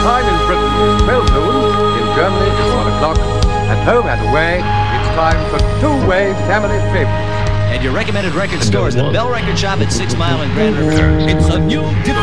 time in Britain is 12 noon, in Germany it's 1 o'clock. At home and away, it's time for two-way family favorites. At your recommended record stores, the Bell Record Shop at 6 Mile and Grand River. It's a new